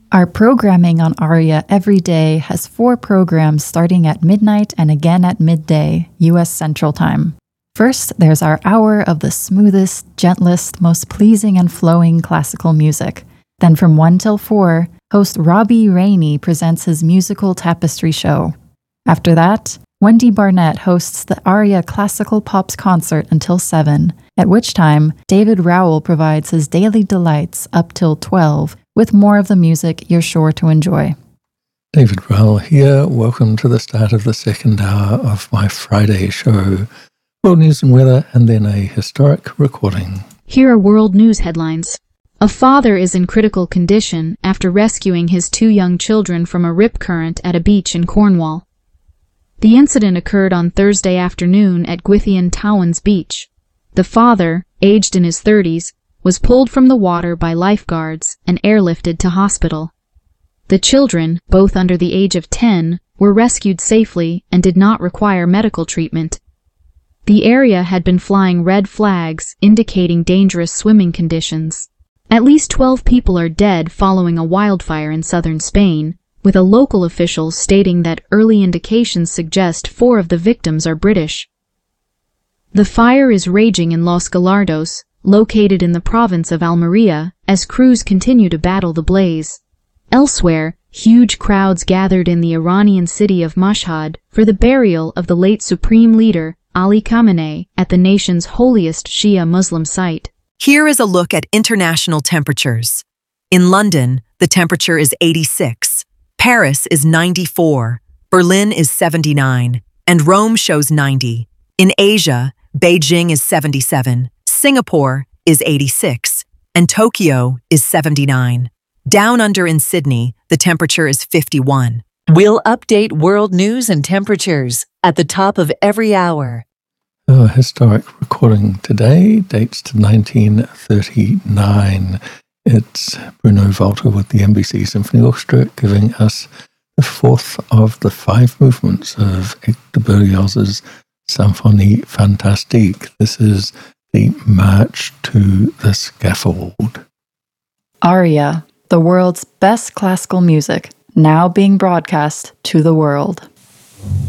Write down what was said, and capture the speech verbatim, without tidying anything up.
Our programming on Aria every day has four programs starting at midnight and again at midday, U S Central Time. First, there's our hour of the smoothest, gentlest, most pleasing and flowing classical music. Then from one till four, host Robbie Rainey presents his musical tapestry show. After that, Wendy Barnett hosts the Aria Classical Pops concert until seven, at which time David Rowell provides his daily delights up till twelve, with more of the music you're sure to enjoy. David Rowell here. Welcome to the start of the second hour of my Friday show. World news and weather, and then a historic recording. Here are world news headlines. A father is in critical condition after rescuing his two young children from a rip current at a beach in Cornwall. The incident occurred on Thursday afternoon at Gwythian Towans Beach. The father, aged in his thirties, was pulled from the water by lifeguards and airlifted to hospital. The children, both under the age of ten, were rescued safely and did not require medical treatment. The area had been flying red flags indicating dangerous swimming conditions. At least twelve people are dead following a wildfire in southern Spain, with a local official stating that early indications suggest four of the victims are British. The fire is raging in Los Gallardos, located in the province of Almería, as crews continue to battle the blaze. Elsewhere, huge crowds gathered in the Iranian city of Mashhad for the burial of the late supreme leader, Ali Khamenei, at the nation's holiest Shia Muslim site. Here is a look at international temperatures. In London, the temperature is eighty-six. Paris is ninety-four, Berlin is seventy-nine, and Rome shows ninety. In Asia, Beijing is seventy-seven, Singapore is eighty-six, and Tokyo is seventy-nine. Down under in Sydney, the temperature is fifty-one. We'll update world news and temperatures at the top of every hour. A historic recording today dates to nineteen thirty-nine. It's Bruno Walter with the N B C Symphony Orchestra giving us the fourth of the five movements of Hector Berlioz's Symphonie Fantastique. This is the March to the Scaffold. Aria, the world's best classical music, now being broadcast to the world.